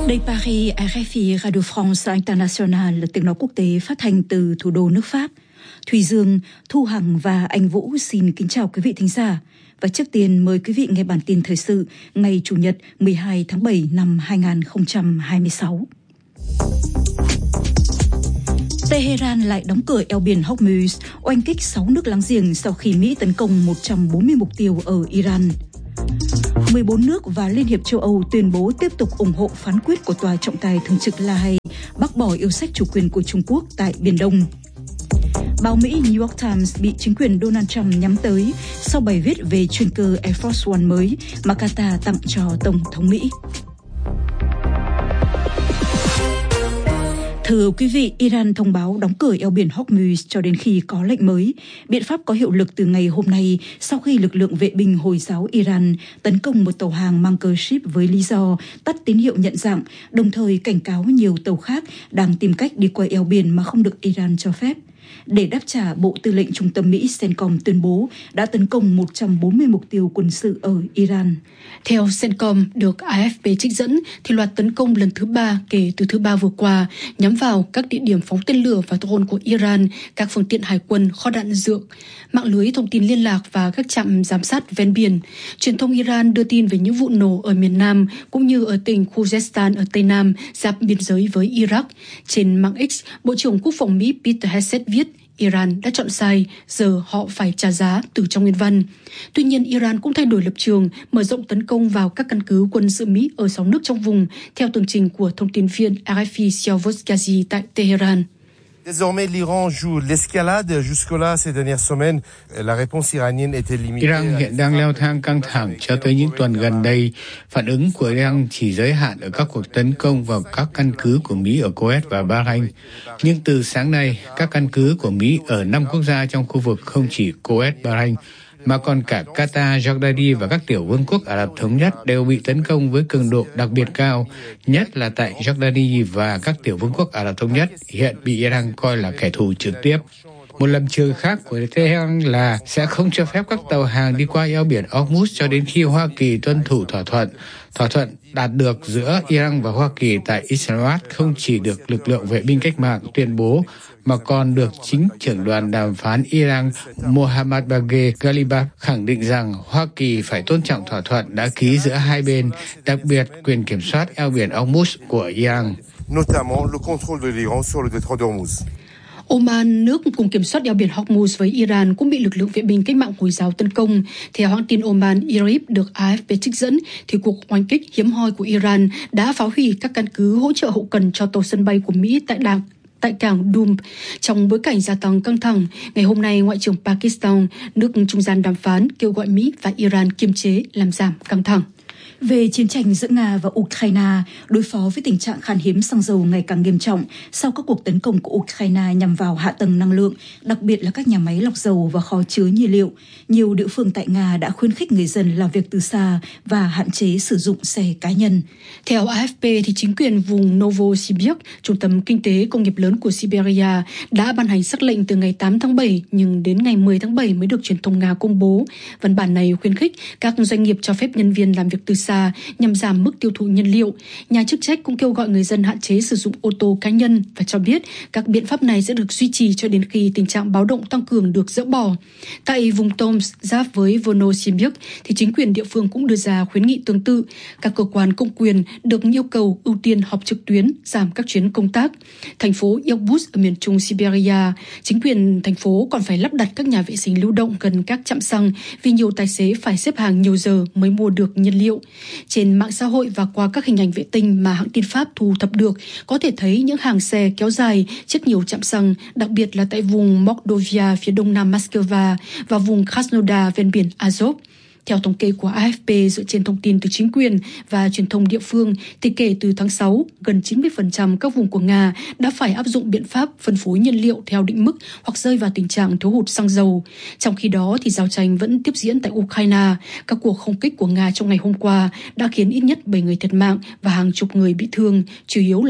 Đây Paris, RFI, Radio France International, tiếng nói quốc tế phát thanh từ thủ đô nước Pháp. Thùy Dương, Thu Hằng và Anh Vũ xin kính chào quý vị thính giả. Và trước tiên mời quý vị nghe bản tin thời sự ngày Chủ nhật 12 tháng 7 năm 2026. Tehran lại đóng cửa eo biển Hormuz, oanh kích 6 nước láng giềng sau khi Mỹ tấn công 140 mục tiêu ở Iran. 14 nước và Liên hiệp châu Âu tuyên bố tiếp tục ủng hộ phán quyết của Tòa trọng tài thường trực La Hay bác bỏ yêu sách chủ quyền của Trung Quốc tại Biển Đông. Báo Mỹ New York Times bị chính quyền Donald Trump nhắm tới sau bài viết về chuyên cơ Air Force One mới mà Qatar tặng cho Tổng thống Mỹ. Thưa quý vị, Iran thông báo đóng cửa eo biển Hormuz cho đến khi có lệnh mới. Biện pháp có hiệu lực từ ngày hôm nay sau khi lực lượng vệ binh Hồi giáo Iran tấn công một tàu hàng mang cờ ship với lý do tắt tín hiệu nhận dạng, đồng thời cảnh cáo nhiều tàu khác đang tìm cách đi qua eo biển mà không được Iran cho phép. Để đáp trả, Bộ Tư lệnh Trung tâm Mỹ CENTCOM tuyên bố đã tấn công 140 mục tiêu quân sự ở Iran. Theo CENTCOM được AFP trích dẫn, thì loạt tấn công lần thứ 3 kể từ thứ Ba vừa qua nhắm vào các địa điểm phóng tên lửa và drone của Iran, các phương tiện hải quân, kho đạn dược, mạng lưới thông tin liên lạc và các trạm giám sát ven biển. Truyền thông Iran đưa tin về những vụ nổ ở miền Nam cũng như ở tỉnh Khuzestan ở Tây Nam, giáp biên giới với Iraq. Trên mạng X, Bộ trưởng Quốc phòng Mỹ Peter Hegseth viết Iran đã chọn sai, giờ họ phải trả giá từ trong nguyên văn. Tuy nhiên, Iran cũng thay đổi lập trường, mở rộng tấn công vào các căn cứ quân sự Mỹ ở 6 nước trong vùng, theo tường trình của thông tin viên RFI Siavos Ghazi tại Tehran. Désormais, l'Iran joue l'escalade. Jusque-là, ces dernières semaines, la réponse iranienne était limitée. Iran hiện đang leo thang căng thẳng cho tới những tuần gần đây. Phản ứng của Iran chỉ giới hạn ở các cuộc tấn công vào các căn cứ của Mỹ ở Kuwait và Bahrain. Nhưng từ sáng nay, các căn cứ của Mỹ ở 5 quốc gia trong khu vực không chỉ Kuwait, Bahrain, mà còn cả Qatar, Jordani và các tiểu vương quốc Ả Rập Thống Nhất đều bị tấn công với cường độ đặc biệt cao, nhất là tại Jordani và các tiểu vương quốc Ả Rập Thống Nhất hiện bị Iran coi là kẻ thù trực tiếp. Một lập trường khác của Tehran là sẽ không cho phép các tàu hàng đi qua eo biển Hormuz cho đến khi Hoa Kỳ tuân thủ thỏa thuận. Thỏa thuận đạt được giữa Iran và Hoa Kỳ tại Islamabad không chỉ được lực lượng vệ binh cách mạng tuyên bố, mà còn được chính trưởng đoàn đàm phán Iran Mohammad Bagher Ghalibaf khẳng định rằng Hoa Kỳ phải tôn trọng thỏa thuận đã ký giữa hai bên, đặc biệt quyền kiểm soát eo biển Hormuz của Iran. Notamment le contrôle de l'Iran sur le détroit d'Hormuz. Oman, nước cùng kiểm soát eo biển Hormuz với Iran, cũng bị lực lượng vệ binh cách mạng Hồi giáo tấn công. Theo hãng tin Oman IRIB được AFP trích dẫn, thì cuộc oanh kích hiếm hoi của Iran đã phá hủy các căn cứ hỗ trợ hậu cần cho tàu sân bay của Mỹ tại cảng Dum. Trong bối cảnh gia tăng căng thẳng, ngày hôm nay, Ngoại trưởng Pakistan, nước trung gian đàm phán, kêu gọi Mỹ và Iran kiềm chế làm giảm căng thẳng. Về chiến tranh giữa Nga và Ukraine, đối phó với tình trạng khan hiếm xăng dầu ngày càng nghiêm trọng sau các cuộc tấn công của Ukraine nhằm vào hạ tầng năng lượng, đặc biệt là các nhà máy lọc dầu và kho chứa nhiên liệu, nhiều địa phương tại Nga đã khuyến khích người dân làm việc từ xa và hạn chế sử dụng xe cá nhân. Theo AFP, thì chính quyền vùng Novosibirsk, trung tâm kinh tế công nghiệp lớn của Siberia, đã ban hành sắc lệnh từ ngày 8 tháng 7, nhưng đến ngày 10 tháng 7 mới được truyền thông Nga công bố. Văn bản này khuyến khích các doanh nghiệp cho phép nhân viên làm việc từ xa nhằm giảm mức tiêu thụ nhiên liệu. Nhà chức trách cũng kêu gọi người dân hạn chế sử dụng ô tô cá nhân và cho biết các biện pháp này sẽ được duy trì cho đến khi tình trạng báo động tăng cường được dỡ bỏ. Tại vùng Tomsk giáp với Novosibirsk, thì chính quyền địa phương cũng đưa ra khuyến nghị tương tự. Các cơ quan công quyền được yêu cầu ưu tiên họp trực tuyến, giảm các chuyến công tác. Thành phố Irkutsk ở miền trung Siberia, chính quyền thành phố còn phải lắp đặt các nhà vệ sinh lưu động gần các trạm xăng vì nhiều tài xế phải xếp hàng nhiều giờ mới mua được nhiên liệu. Trên mạng xã hội và qua các hình ảnh vệ tinh mà hãng tin Pháp thu thập được, có thể thấy những hàng xe kéo dài trước nhiều trạm xăng, đặc biệt là tại vùng Mordovia phía đông nam Moscow và vùng Krasnodar ven biển Azov. Theo thống kê của AFP dựa trên thông tin từ chính quyền và truyền thông địa phương, thì kể từ tháng 6, gần 90% các vùng của Nga đã phải áp dụng biện pháp phân phối nhiên liệu theo định mức hoặc rơi vào tình trạng thiếu hụt xăng dầu. Trong khi đó, thì giao tranh vẫn tiếp diễn tại Ukraine. Các cuộc không kích của Nga trong ngày hôm qua đã khiến ít nhất 7 người thiệt mạng và hàng chục người bị thương, chủ yếu là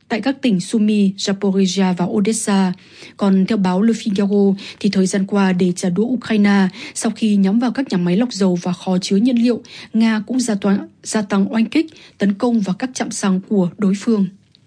tại các tỉnh Sumy, Zaporizhia và Odessa. Còn theo báo Le Figaro thì thời gian qua để trả đũa Ukraine sau khi nhắm vào các nhà máy lọc dầu và kho chứa nhiên liệu, Nga cũng gia tăng oanh kích, tấn công vào các trạm xăng của đối phương.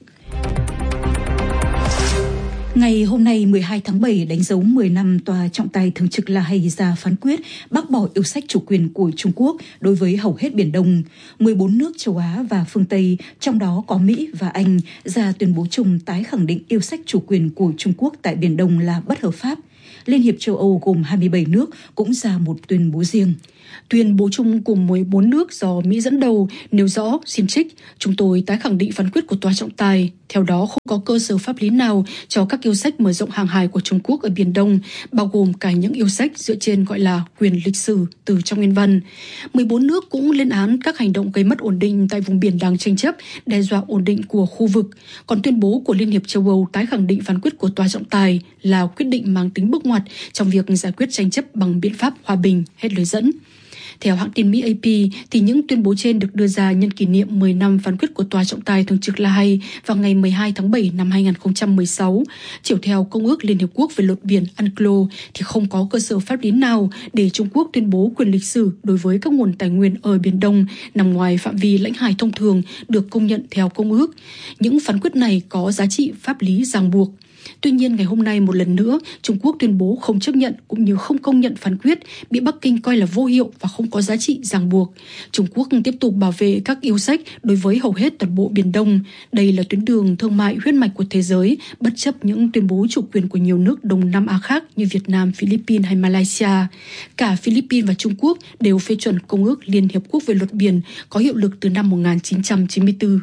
Ngày hôm nay 12 tháng 7 đánh dấu 10 năm Tòa trọng tài thường trực La Hay ra phán quyết bác bỏ yêu sách chủ quyền của Trung Quốc đối với hầu hết Biển Đông. 14 nước châu Á và phương Tây, trong đó có Mỹ và Anh, ra tuyên bố chung tái khẳng định yêu sách chủ quyền của Trung Quốc tại Biển Đông là bất hợp pháp. Liên hiệp châu Âu gồm 27 nước cũng ra một tuyên bố riêng. Tuyên bố chung của 14 nước do Mỹ dẫn đầu nêu rõ, xin trích, chúng tôi tái khẳng định phán quyết của tòa trọng tài. Theo đó, không có cơ sở pháp lý nào cho các yêu sách mở rộng hàng hải của Trung Quốc ở Biển Đông, bao gồm cả những yêu sách dựa trên gọi là quyền lịch sử từ trong nguyên văn. 14 nước cũng lên án các hành động gây mất ổn định tại vùng biển đang tranh chấp, đe dọa ổn định của khu vực. Còn tuyên bố của Liên hiệp châu Âu tái khẳng định phán quyết của tòa trọng tài là quyết định mang tính bước ngoặt trong việc giải quyết tranh chấp bằng biện pháp hòa bình, hết lời dẫn. Theo hãng tin Mỹ AP, thì những tuyên bố trên được đưa ra nhân kỷ niệm 10 năm phán quyết của Tòa trọng tài thường trực La Hay vào ngày 12 tháng 7 năm 2016. Chiếu theo Công ước Liên Hiệp Quốc về luật biển UNCLOS thì không có cơ sở pháp lý nào để Trung Quốc tuyên bố quyền lịch sử đối với các nguồn tài nguyên ở Biển Đông nằm ngoài phạm vi lãnh hải thông thường được công nhận theo Công ước. Những phán quyết này có giá trị pháp lý ràng buộc. Tuy nhiên, ngày hôm nay một lần nữa, Trung Quốc tuyên bố không chấp nhận cũng như không công nhận phán quyết, bị Bắc Kinh coi là vô hiệu và không có giá trị ràng buộc. Trung Quốc tiếp tục bảo vệ các yêu sách đối với hầu hết toàn bộ Biển Đông. Đây là tuyến đường thương mại huyết mạch của thế giới, bất chấp những tuyên bố chủ quyền của nhiều nước Đông Nam Á khác như Việt Nam, Philippines hay Malaysia. Cả Philippines và Trung Quốc đều phê chuẩn Công ước Liên Hiệp Quốc về luật biển có hiệu lực từ năm 1994.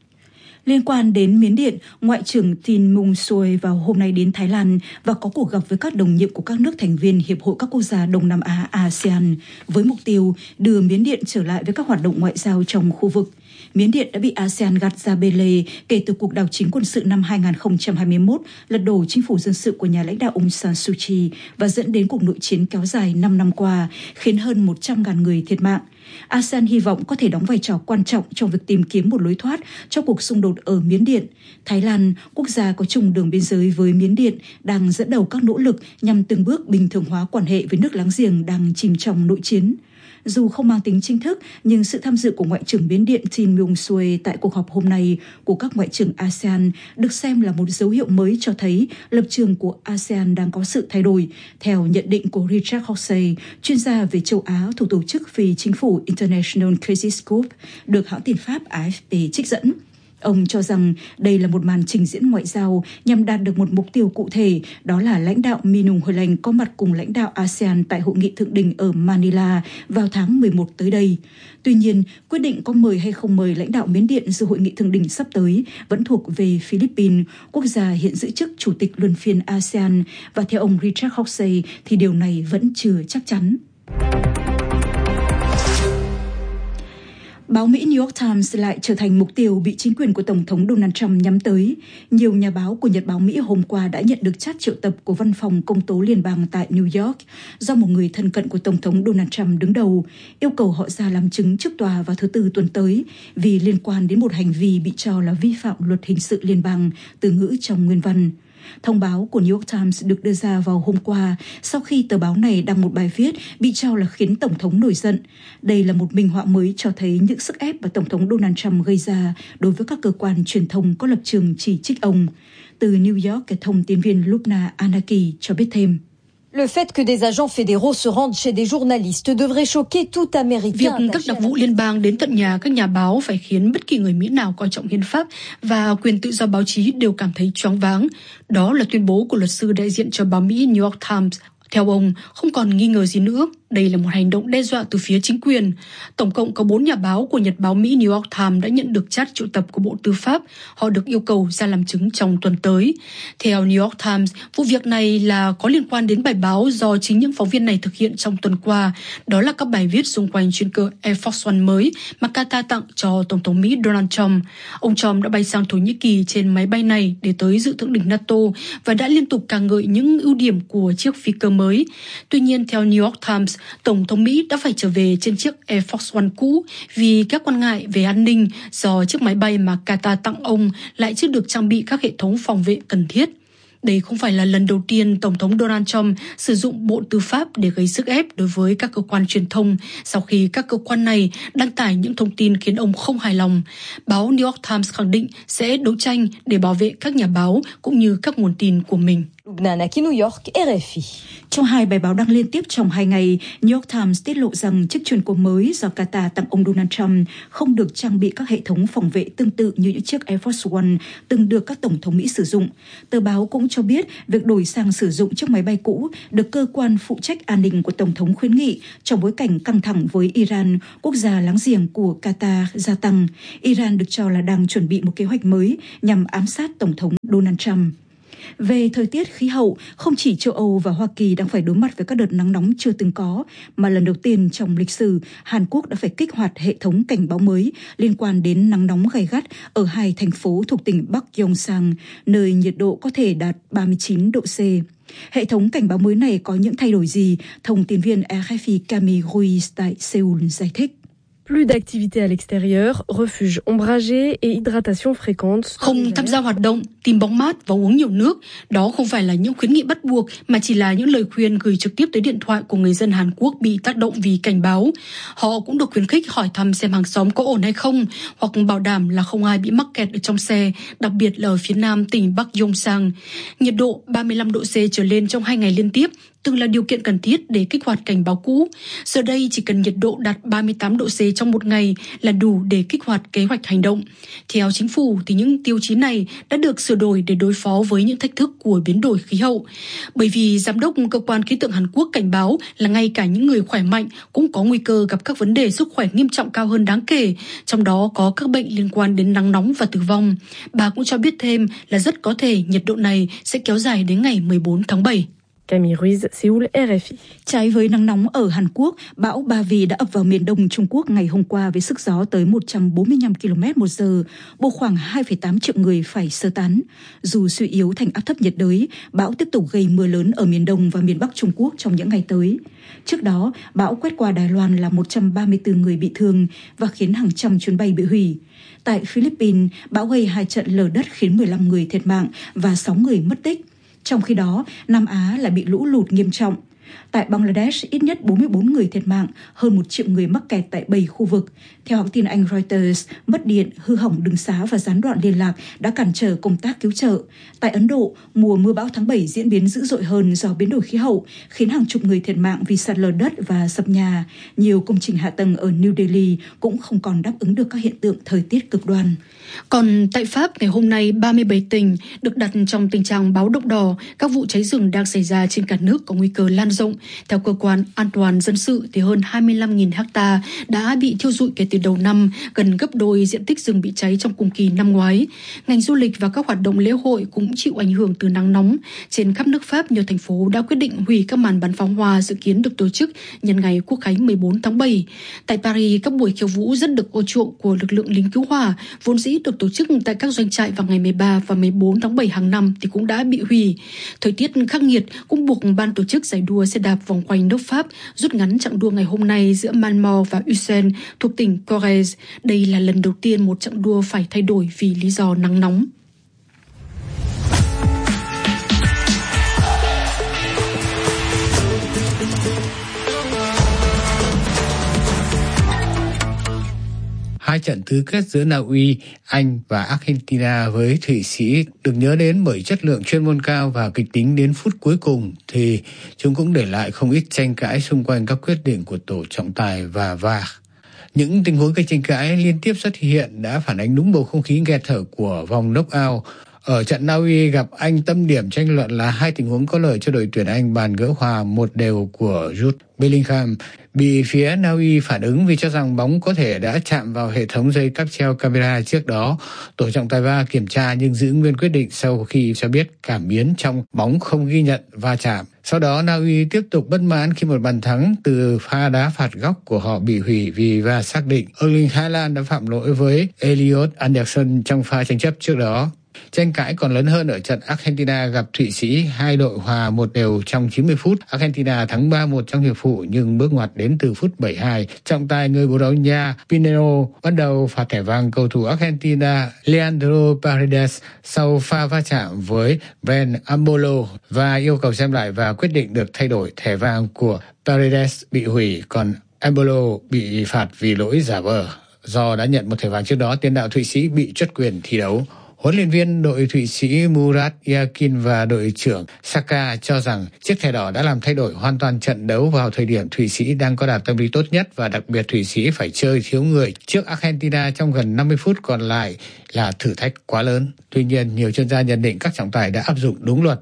Liên quan đến Miến Điện, Ngoại trưởng Tin Mung Soi vào hôm nay đến Thái Lan và có cuộc gặp với các đồng nhiệm của các nước thành viên Hiệp hội các quốc gia Đông Nam Á ASEAN với mục tiêu đưa Miến Điện trở lại với các hoạt động ngoại giao trong khu vực. Miến Điện đã bị ASEAN gạt ra bê lê kể từ cuộc đảo chính quân sự năm 2021, lật đổ chính phủ dân sự của nhà lãnh đạo Aung San Suu Kyi và dẫn đến cuộc nội chiến kéo dài 5 năm qua, khiến hơn 100.000 người thiệt mạng. ASEAN hy vọng có thể đóng vai trò quan trọng trong việc tìm kiếm một lối thoát cho cuộc xung đột ở Miến Điện. Thái Lan, quốc gia có chung đường biên giới với Miến Điện, đang dẫn đầu các nỗ lực nhằm từng bước bình thường hóa quan hệ với nước láng giềng đang chìm trong nội chiến. Dù không mang tính chính thức, nhưng sự tham dự của Ngoại trưởng Miến Điện Tin Mung Soi tại cuộc họp hôm nay của các ngoại trưởng ASEAN được xem là một dấu hiệu mới cho thấy lập trường của ASEAN đang có sự thay đổi, theo nhận định của Richard Horsey, chuyên gia về châu Á thuộc tổ chức phi chính phủ International Crisis Group, được hãng tin Pháp AFP trích dẫn. Ông cho rằng đây là một màn trình diễn ngoại giao nhằm đạt được một mục tiêu cụ thể, đó là lãnh đạo Minung Hlaing có mặt cùng lãnh đạo ASEAN tại hội nghị thượng đỉnh ở Manila vào tháng 11 tới đây. Tuy nhiên, quyết định có mời hay không mời lãnh đạo Miến Điện dự hội nghị thượng đỉnh sắp tới vẫn thuộc về Philippines, quốc gia hiện giữ chức chủ tịch luân phiên ASEAN, và theo ông Richard Horsey thì điều này vẫn chưa chắc chắn. Báo Mỹ New York Times lại trở thành mục tiêu bị chính quyền của Tổng thống Donald Trump nhắm tới. Nhiều nhà báo của Nhật báo Mỹ hôm qua đã nhận được chat triệu tập của Văn phòng Công tố Liên bang tại New York do một người thân cận của Tổng thống Donald Trump đứng đầu, yêu cầu họ ra làm chứng trước tòa vào thứ Tư tuần tới vì liên quan đến một hành vi bị cho là vi phạm luật hình sự liên bang, từ ngữ trong nguyên văn. Thông báo của New York Times được đưa ra vào hôm qua sau khi tờ báo này đăng một bài viết bị cho là khiến Tổng thống nổi giận. Đây là một minh họa mới cho thấy những sức ép mà Tổng thống Donald Trump gây ra đối với các cơ quan truyền thông có lập trường chỉ trích ông. Từ New York, thông tin viên Lubna Anaki cho biết thêm. Le fait que des agents fédéraux se rendent chez des journalistes devrait choquer tout Américain. Việc các đặc vụ liên bang đến tận nhà các nhà báo phải khiến bất kỳ người Mỹ nào coi trọng hiến pháp và quyền tự do báo chí đều cảm thấy choáng váng. Đó là tuyên bố của luật sư đại diện cho báo Mỹ New York Times. Theo ông, không còn nghi ngờ gì nữa, đây là một hành động đe dọa từ phía chính quyền. Tổng cộng có 4 nhà báo của Nhật báo Mỹ New York Times đã nhận được chat triệu tập của Bộ Tư pháp. Họ được yêu cầu ra làm chứng trong tuần tới. Theo New York Times, vụ việc này là có liên quan đến bài báo do chính những phóng viên này thực hiện trong tuần qua. Đó là các bài viết xung quanh chuyên cơ Air Force One mới mà Qatar tặng cho Tổng thống Mỹ Donald Trump. Ông Trump đã bay sang Thổ Nhĩ Kỳ trên máy bay này để tới dự thượng đỉnh NATO và đã liên tục ca ngợi những ưu điểm của chiếc phi cơ mới. Tuy nhiên, theo New York Times, Tổng thống Mỹ đã phải trở về trên chiếc Air Force One cũ vì các quan ngại về an ninh do chiếc máy bay mà Qatar tặng ông lại chưa được trang bị các hệ thống phòng vệ cần thiết. Đây không phải là lần đầu tiên Tổng thống Donald Trump sử dụng Bộ Tư pháp để gây sức ép đối với các cơ quan truyền thông sau khi các cơ quan này đăng tải những thông tin khiến ông không hài lòng. Báo New York Times khẳng định sẽ đấu tranh để bảo vệ các nhà báo cũng như các nguồn tin của mình. New York, RFI. Trong hai bài báo đăng liên tiếp trong 2 ngày, New York Times tiết lộ rằng chiếc chuyển quốc mới do Qatar tặng ông Donald Trump không được trang bị các hệ thống phòng vệ tương tự như những chiếc Air Force One từng được các tổng thống Mỹ sử dụng. Tờ báo cũng cho biết việc đổi sang sử dụng chiếc máy bay cũ được cơ quan phụ trách an ninh của tổng thống khuyến nghị trong bối cảnh căng thẳng với Iran, quốc gia láng giềng của Qatar gia tăng. Iran được cho là đang chuẩn bị một kế hoạch mới nhằm ám sát tổng thống Donald Trump. Về thời tiết khí hậu, không chỉ châu Âu và Hoa Kỳ đang phải đối mặt với các đợt nắng nóng chưa từng có, mà lần đầu tiên trong lịch sử, Hàn Quốc đã phải kích hoạt hệ thống cảnh báo mới liên quan đến nắng nóng gay gắt ở 2 thành phố thuộc tỉnh Bắc Gyeongsang, nơi nhiệt độ có thể đạt 39 độ C. Hệ thống cảnh báo mới này có những thay đổi gì? Thông tin viên RFI Camille Ruiz tại Seoul giải thích. Plus d'activité à l'extérieur, refuge ombragé et hydratation fréquente. Không tham gia hoạt động, tìm bóng mát và uống nhiều nước. Đó không phải là những khuyến nghị bắt buộc mà chỉ là những lời khuyên gửi trực tiếp tới điện thoại của người dân Hàn Quốc bị tác động vì cảnh báo. Họ cũng được khuyến khích hỏi thăm xem hàng xóm có ổn hay không, hoặc bảo đảm là không ai bị mắc kẹt ở trong xe, đặc biệt là ở phía nam tỉnh Bắc Gyeongsang. Nhiệt độ 35 độ C trở lên trong 2 ngày liên tiếp từng là điều kiện cần thiết để kích hoạt cảnh báo cũ. Giờ đây chỉ cần nhiệt độ đạt 38 độ C trong một ngày là đủ để kích hoạt kế hoạch hành động. Theo chính phủ thì những tiêu chí này đã được sửa đổi để đối phó với những thách thức của biến đổi khí hậu. Bởi vì giám đốc cơ quan khí tượng Hàn Quốc cảnh báo là ngay cả những người khỏe mạnh cũng có nguy cơ gặp các vấn đề sức khỏe nghiêm trọng cao hơn đáng kể, trong đó có các bệnh liên quan đến nắng nóng và tử vong. Bà cũng cho biết thêm là rất có thể nhiệt độ này sẽ kéo dài đến ngày 14 tháng 7. Camille Ruiz, Seoul, RFI. Trái với nắng nóng ở Hàn Quốc, bão Ba Vì đã ập vào miền đông Trung Quốc ngày hôm qua với sức gió tới 145 km/h, buộc khoảng 2,8 triệu người phải sơ tán. Dù suy yếu thành áp thấp nhiệt đới, bão tiếp tục gây mưa lớn ở miền đông và miền bắc Trung Quốc trong những ngày tới. Trước đó, bão quét qua Đài Loan làm 134 người bị thương và khiến hàng trăm chuyến bay bị hủy. Tại Philippines, bão gây 2 trận lở đất khiến 15 người thiệt mạng và 6 người mất tích. Trong khi đó, Nam Á lại bị lũ lụt nghiêm trọng. Tại Bangladesh, ít nhất 44 người thiệt mạng, hơn 1 triệu người mắc kẹt tại 7 khu vực. Theo hãng tin Anh Reuters, mất điện, hư hỏng đường xá và gián đoạn liên lạc đã cản trở công tác cứu trợ. Tại Ấn Độ, mùa mưa bão tháng 7 diễn biến dữ dội hơn do biến đổi khí hậu, khiến hàng chục người thiệt mạng vì sạt lở đất và sập nhà. Nhiều công trình hạ tầng ở New Delhi cũng không còn đáp ứng được các hiện tượng thời tiết cực đoan. Còn tại Pháp, ngày hôm nay 37 tỉnh được đặt trong tình trạng báo động đỏ. Các vụ cháy rừng đang xảy ra trên cả nước có nguy cơ lan rộng. Theo cơ quan an toàn dân sự thì hơn 25.000 ha đã bị thiêu rụi kể từ đầu năm, gần gấp đôi diện tích rừng bị cháy trong cùng kỳ năm ngoái. Ngành du lịch và các hoạt động lễ hội cũng chịu ảnh hưởng từ nắng nóng. Trên khắp nước Pháp, nhiều thành phố đã quyết định hủy các màn bắn pháo hoa dự kiến được tổ chức nhân ngày Quốc khánh 14 tháng 7. Tại Paris, các buổi khiêu vũ rất được ưa chuộng của lực lượng lính cứu hỏa, vốn dĩ được tổ chức tại các doanh trại vào ngày 13 và 14 tháng 7 hàng năm thì cũng đã bị hủy. Thời tiết khắc nghiệt cũng buộc ban tổ chức giải đua xe đạp vòng quanh nước Pháp rút ngắn chặng đua ngày hôm nay giữa Malmort và Ussel thuộc tỉnh Corrèze. Đây là lần đầu tiên một chặng đua phải thay đổi vì lý do nắng nóng. Hai trận tứ kết giữa Na Uy, Anh và Argentina với Thụy Sĩ được nhớ đến bởi chất lượng chuyên môn cao và kịch tính đến phút cuối cùng, thì chúng cũng để lại không ít tranh cãi xung quanh các quyết định của tổ trọng tài và VAR. Những tình huống gây tranh cãi liên tiếp xuất hiện đã phản ánh đúng bầu không khí nghẹt thở của vòng knock-out. Ở trận Na Uy gặp Anh, tâm điểm tranh luận là hai tình huống có lợi cho đội tuyển Anh bàn gỡ hòa 1-1 của Jude Bellingham bị phía Na Uy phản ứng vì cho rằng bóng có thể đã chạm vào hệ thống dây cáp treo camera trước đó. Tổ trọng tài VAR kiểm tra nhưng giữ nguyên quyết định sau khi cho biết cảm biến trong bóng không ghi nhận va chạm. Sau đó Na Uy tiếp tục bất mãn khi một bàn thắng từ pha đá phạt góc của họ bị hủy vì VAR xác định Erling Haaland đã phạm lỗi với Elliot Anderson trong pha tranh chấp trước đó. Tranh cãi còn lớn hơn ở trận Argentina gặp Thụy Sĩ, hai đội hòa 1-1 trong 90 phút. Argentina thắng 3-1 trong hiệp phụ nhưng bước ngoặt đến từ phút 72. Trọng tài người Bồ Đào Nha Pinero bắt đầu phạt thẻ vàng cầu thủ Argentina Leandro Paredes sau pha va chạm với Ben Ambolo và yêu cầu xem lại và quyết định được thay đổi. Thẻ vàng của Paredes bị hủy, còn Ambolo bị phạt vì lỗi giả vờ. Do đã nhận một thẻ vàng trước đó, tiền đạo Thụy Sĩ bị truất quyền thi đấu. Huấn luyện viên đội Thụy Sĩ Murat Yakin và đội trưởng Saka cho rằng chiếc thẻ đỏ đã làm thay đổi hoàn toàn trận đấu vào thời điểm Thụy Sĩ đang có đà tâm lý tốt nhất, và đặc biệt Thụy Sĩ phải chơi thiếu người trước Argentina trong gần 50 phút còn lại là thử thách quá lớn. Tuy nhiên, nhiều chuyên gia nhận định các trọng tài đã áp dụng đúng luật.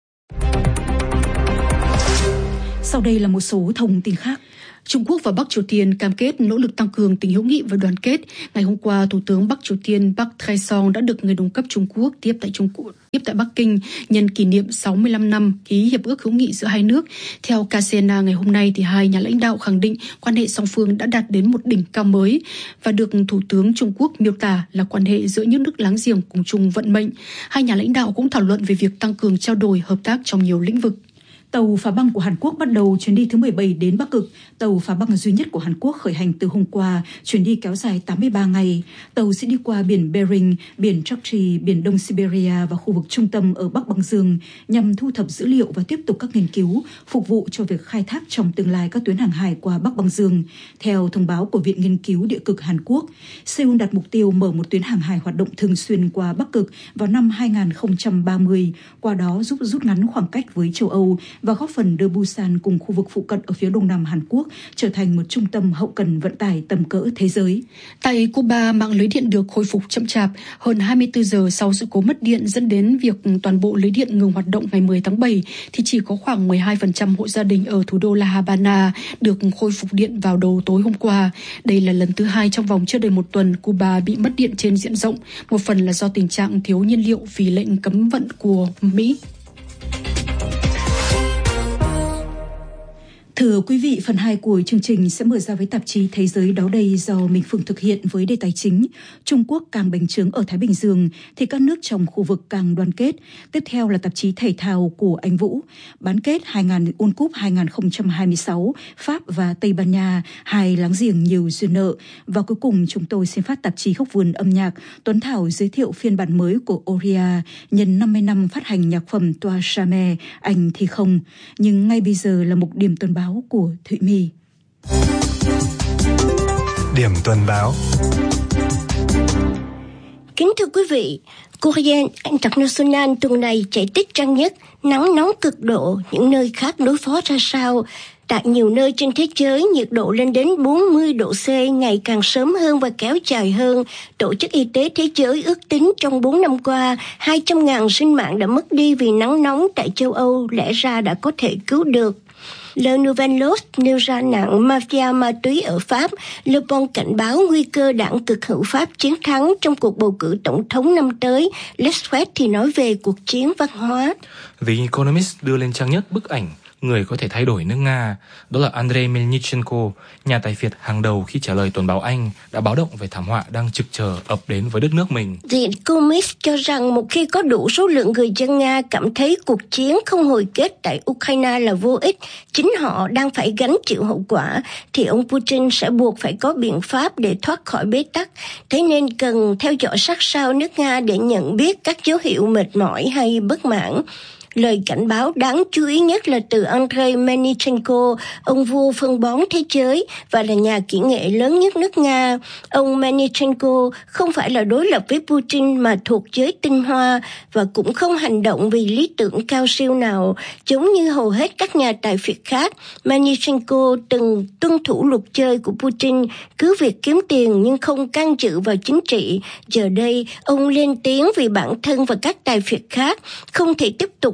Sau đây là một số thông tin khác. Trung Quốc và Bắc Triều Tiên cam kết nỗ lực tăng cường tình hữu nghị và đoàn kết. Ngày hôm qua, Thủ tướng Bắc Triều Tiên Park Tae-song đã được người đồng cấp Trung Quốc tiếp tại Bắc Kinh nhân kỷ niệm 65 năm ký hiệp ước hữu nghị giữa hai nước. Theo KCNA ngày hôm nay, thì hai nhà lãnh đạo khẳng định quan hệ song phương đã đạt đến một đỉnh cao mới và được Thủ tướng Trung Quốc miêu tả là quan hệ giữa những nước láng giềng cùng chung vận mệnh. Hai nhà lãnh đạo cũng thảo luận về việc tăng cường trao đổi hợp tác trong nhiều lĩnh vực. Tàu phá băng của Hàn Quốc bắt đầu chuyến đi thứ 17 đến Bắc Cực. Tàu phá băng duy nhất của Hàn Quốc khởi hành từ hôm qua, chuyến đi kéo dài 83 ngày. Tàu sẽ đi qua biển Bering, biển Chukchi, biển Đông Siberia và khu vực trung tâm ở Bắc Băng Dương nhằm thu thập dữ liệu và tiếp tục các nghiên cứu, phục vụ cho việc khai thác trong tương lai các tuyến hàng hải qua Bắc Băng Dương. Theo thông báo của Viện Nghiên cứu Địa cực Hàn Quốc, Seoul đặt mục tiêu mở một tuyến hàng hải hoạt động thường xuyên qua Bắc Cực vào năm 2030, qua đó giúp rút ngắn khoảng cách với châu Âu và góp phần đưa Busan cùng khu vực phụ cận ở phía đông nam Hàn Quốc trở thành một trung tâm hậu cần vận tải tầm cỡ thế giới. Tại Cuba, mạng lưới điện được khôi phục chậm chạp hơn 24 giờ sau sự cố mất điện dẫn đến việc toàn bộ lưới điện ngừng hoạt động ngày 10 tháng 7, thì chỉ có khoảng 12% hộ gia đình ở thủ đô La Habana được khôi phục điện vào đầu tối hôm qua. Đây là lần thứ hai trong vòng chưa đầy một tuần Cuba bị mất điện trên diện rộng, một phần là do tình trạng thiếu nhiên liệu vì lệnh cấm vận của Mỹ. Thưa quý vị, phần 2 của chương trình sẽ mở ra với tạp chí Thế giới đó đây do Minh Phương thực hiện với đề tài chính Trung Quốc càng bành trướng ở Thái Bình Dương thì các nước trong khu vực càng đoàn kết. Tiếp theo là tạp chí Thể thao của Anh Vũ, bán kết World Cup 2026, Pháp và Tây Ban Nha, hai láng giềng nhiều duyên nợ. Và cuối cùng chúng tôi xin phát tạp chí Góc vườn âm nhạc, Tuấn Thảo giới thiệu phiên bản mới của Oria nhân 50 năm phát hành nhạc phẩm Toi Jamais, Anh thì không. Nhưng ngay bây giờ là mục điểm tuần báo của Thụy My. Điểm tuần báo. Kính thưa quý vị, Courrier International tuần này chạy tiết trang nhất nắng nóng cực độ, những nơi khác đối phó ra sao. Tại nhiều nơi trên thế giới, nhiệt độ lên đến 40 độ C ngày càng sớm hơn và kéo dài hơn. Tổ chức Y tế Thế giới ước tính trong 4 năm qua, 200.000 sinh mạng đã mất đi vì nắng nóng tại châu Âu, lẽ ra đã có thể cứu được. Le Nouvel Post nêu ra nạn mafia ma túy ở Pháp. Le Bon cảnh báo nguy cơ đảng cực hữu Pháp chiến thắng trong cuộc bầu cử tổng thống năm tới. L'Express thì nói về cuộc chiến văn hóa. The Economist đưa lên trang nhất bức ảnh người có thể thay đổi nước Nga, đó là Andrei Melnichenko, nhà tài phiệt hàng đầu khi trả lời tuần báo Anh, đã báo động về thảm họa đang trực chờ ập đến với đất nước mình. The Economist cho rằng một khi có đủ số lượng người dân Nga cảm thấy cuộc chiến không hồi kết tại Ukraine là vô ích, chính họ đang phải gánh chịu hậu quả, thì ông Putin sẽ buộc phải có biện pháp để thoát khỏi bế tắc. Thế nên cần theo dõi sát sao nước Nga để nhận biết các dấu hiệu mệt mỏi hay bất mãn. Lời cảnh báo đáng chú ý nhất là từ Andrei Melnichenko, ông vua phân bón thế giới và là nhà kỹ nghệ lớn nhất nước Nga. Ông Melnichenko không phải là đối lập với Putin mà thuộc giới tinh hoa và cũng không hành động vì lý tưởng cao siêu nào. Giống như hầu hết các nhà tài phiệt khác, Melnichenko từng tuân thủ luật chơi của Putin, cứ việc kiếm tiền nhưng không can dự vào chính trị. Giờ đây, ông lên tiếng vì bản thân và các tài phiệt khác không thể tiếp tục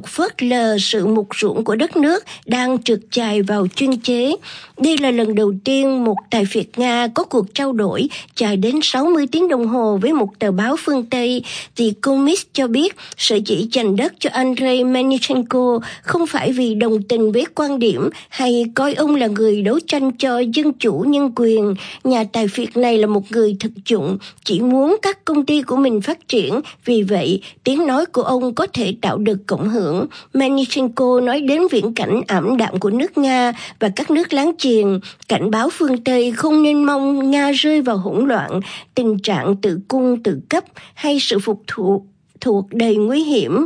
phớt lờ sự mục ruỗng của đất nước đang trượt chài vào chuyên chế. Đây là lần đầu tiên một tài phiệt Nga có cuộc trao đổi dài đến 60 tiếng đồng hồ với một tờ báo phương Tây. The Economist cho biết sở dĩ dành đất cho Andrei Melnychenko không phải vì đồng tình với quan điểm hay coi ông là người đấu tranh cho dân chủ nhân quyền. Nhà tài phiệt này là một người thực dụng, chỉ muốn các công ty của mình phát triển, vì vậy tiếng nói của ông có thể tạo được cộng hưởng. Melnychenko nói đến viễn cảnh ảm đạm của nước Nga và các nước láng giềng, cảnh báo phương Tây không nên mong Nga rơi vào hỗn loạn, tình trạng tự cung tự cấp hay sự phục thuộc đầy nguy hiểm.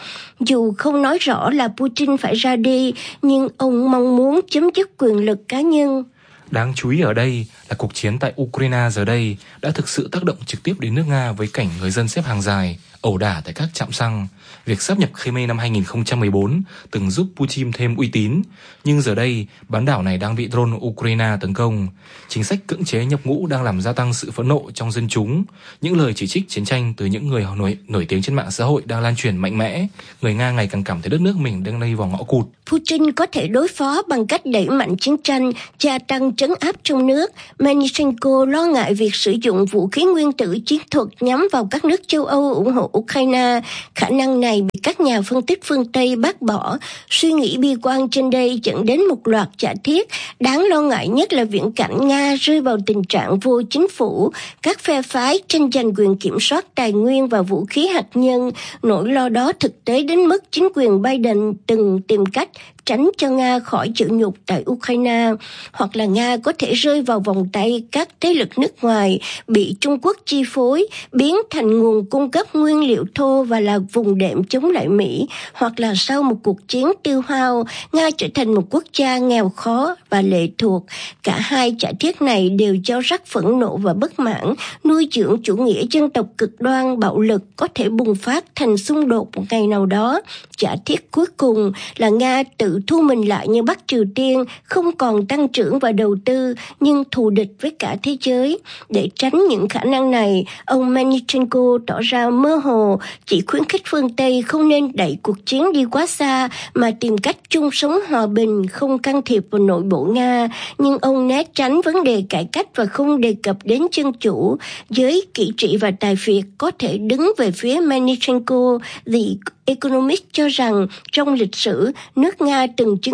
Dù không nói rõ là Putin phải ra đi, nhưng ông mong muốn chấm dứt quyền lực cá nhân. Đáng chú ý ở đây là cuộc chiến tại Ukraine giờ đây đã thực sự tác động trực tiếp đến nước Nga với cảnh người dân xếp hàng dài, ẩu đả tại các trạm xăng. Việc sáp nhập Crimea năm 2014 từng giúp Putin thêm uy tín, nhưng giờ đây bán đảo này đang bị drone Ukraine tấn công. Chính sách cưỡng chế nhập ngũ đang làm gia tăng sự phẫn nộ trong dân chúng. Những lời chỉ trích chiến tranh từ những người nổi tiếng trên mạng xã hội đang lan truyền mạnh mẽ. Người Nga ngày càng cảm thấy đất nước mình đang đi vào ngõ cụt. Putin có thể đối phó bằng cách đẩy mạnh chiến tranh, gia tăng trấn áp trong nước. Melnychenko lo ngại việc sử dụng vũ khí nguyên tử chiến thuật nhắm vào các nước châu Âu ủng hộ Ukraine. Khả năng này bị các nhà phân tích phương Tây bác bỏ. Suy nghĩ bi quan trên đây dẫn đến một loạt giả thiết. Đáng lo ngại nhất là viễn cảnh Nga rơi vào tình trạng vô chính phủ, các phe phái tranh giành quyền kiểm soát tài nguyên và vũ khí hạt nhân. Nỗi lo đó thực tế đến mức chính quyền Biden từng tìm cách tránh cho Nga khỏi chịu nhục tại Ukraine, hoặc là Nga có thể rơi vào vòng tay các thế lực nước ngoài, bị Trung Quốc chi phối, biến thành nguồn cung cấp nguyên liệu thô và là vùng đệm chống lại Mỹ, hoặc là sau một cuộc chiến tiêu hao, Nga trở thành một quốc gia nghèo khó và lệ thuộc. Cả hai giả thiết này đều gieo rắc phẫn nộ và bất mãn, nuôi dưỡng chủ nghĩa dân tộc cực đoan bạo lực có thể bùng phát thành xung đột một ngày nào đó. Giả thiết cuối cùng là Nga tự thu mình lại như Bắc Triều Tiên, không còn tăng trưởng và đầu tư, nhưng thù địch với cả thế giới. Để tránh những khả năng này, ông Melnychenko tỏ ra mơ hồ, chỉ khuyến khích phương Tây không nên đẩy cuộc chiến đi quá xa, mà tìm cách chung sống hòa bình, không can thiệp vào nội bộ Nga. Nhưng ông né tránh vấn đề cải cách và không đề cập đến dân chủ. Giới kỹ trị và tài phiệt có thể đứng về phía Melnychenko. The Economist cho rằng trong lịch sử, nước Nga từng chứng